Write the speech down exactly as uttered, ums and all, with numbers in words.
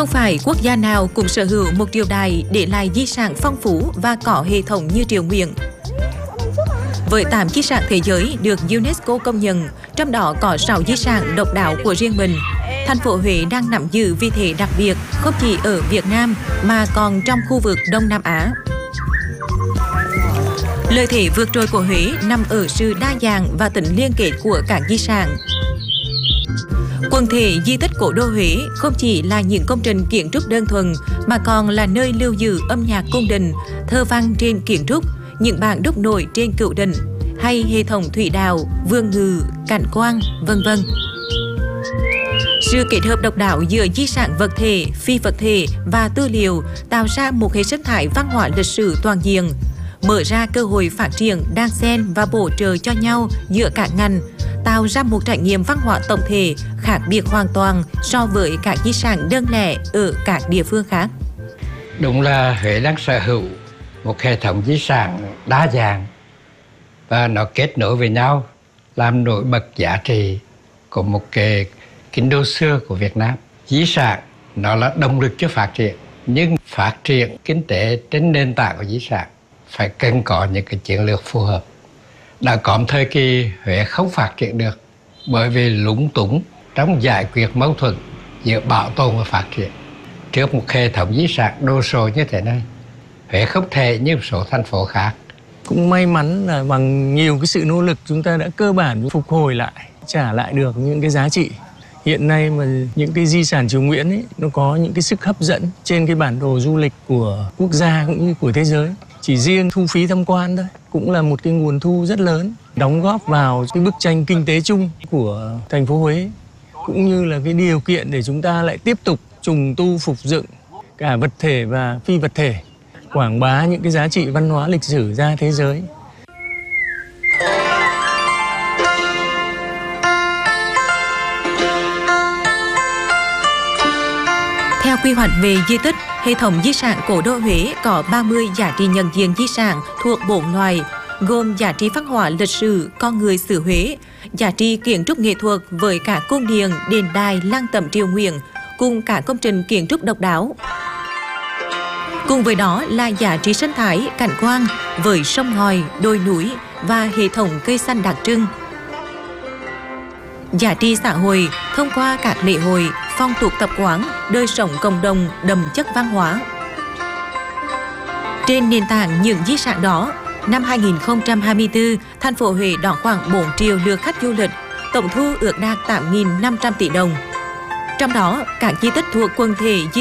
Không phải quốc gia nào cũng sở hữu một triều đại để lại di sản phong phú và có hệ thống như Triều Nguyễn. Với tám di sản thế giới được UNESCO công nhận, trong đó có sáu di sản độc đáo của riêng mình, thành phố Huế đang nắm giữ vị thế đặc biệt không chỉ ở Việt Nam mà còn trong khu vực Đông Nam Á. Lợi thế vượt trội của Huế nằm ở sự đa dạng và tính liên kết của các di sản. Quần thể di tích cố đô Huế không chỉ là những công trình kiến trúc đơn thuần mà còn là nơi lưu giữ âm nhạc cung đình, thơ văn trên kiến trúc, những bản đúc nổi trên cửu đình hay hệ thống thủy đạo, vườn ngự, cảnh quan, vân vân. Sự kết hợp độc đáo giữa di sản vật thể, phi vật thể và tư liệu tạo ra một hệ sinh thái văn hóa lịch sử toàn diện, mở ra cơ hội phát triển đan xen và bổ trợ cho nhau giữa các ngành, tạo ra một trải nghiệm văn hóa tổng thể khác biệt hoàn toàn so với các di sản đơn lẻ ở các địa phương khác. Đúng là Huế đang sở hữu một hệ thống di sản đa dạng và nó kết nối với nhau làm nổi bật giá trị của một cái kinh đô xưa của Việt Nam. Di sản nó là động lực cho phát triển, nhưng phát triển kinh tế trên nền tảng của di sản phải cần có những cái chiến lược phù hợp. Đã có một thời kỳ Huế không phát triển được bởi vì lúng túng trong giải quyết mâu thuẫn giữa bảo tồn và phát triển. Trước một hệ thống di sản đồ sộ như thế này, Huế không thể như một số thành phố khác. Cũng may mắn là bằng nhiều cái sự nỗ lực chúng ta đã cơ bản phục hồi lại, trả lại được những cái giá trị. Hiện nay mà những cái di sản Triều Nguyễn ấy, nó có những cái sức hấp dẫn trên cái bản đồ du lịch của quốc gia cũng như của thế giới. Chỉ riêng thu phí tham quan thôi cũng là một cái nguồn thu rất lớn, đóng góp vào cái bức tranh kinh tế chung của thành phố Huế, cũng như là cái điều kiện để chúng ta lại tiếp tục trùng tu phục dựng cả vật thể và phi vật thể, quảng bá những cái giá trị văn hóa lịch sử ra thế giới. Theo quy hoạch về di tích, hệ thống di sản cố đô Huế có ba mươi giá trị nhận diện di sản thuộc bốn loại, gồm giá trị văn hóa lịch sử con người xứ Huế, giá trị kiến trúc nghệ thuật với cả cung điện, đền đài, lăng tẩm Triều Nguyễn, cùng cả công trình kiến trúc độc đáo. Cùng với đó là giá trị sinh thái, cảnh quan với sông ngòi, đồi núi và hệ thống cây xanh đặc trưng. Giá trị xã hội thông qua các lễ hội, phong tục tập quán, đời sống cộng đồng đậm chất văn hóa. Trên nền tảng những di sản đó, năm hai nghìn không trăm hai mươi tư, thành phố Huế đón khoảng bốn triệu lượt khách du lịch, tổng thu ước đạt tám nghìn năm trăm tỷ đồng. Trong đó, các di tích thuộc quần thể di